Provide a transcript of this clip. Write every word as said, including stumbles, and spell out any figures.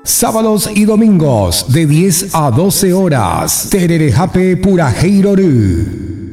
Sábados y domingos de diez a doce horas. Tererejape Purajeirorú.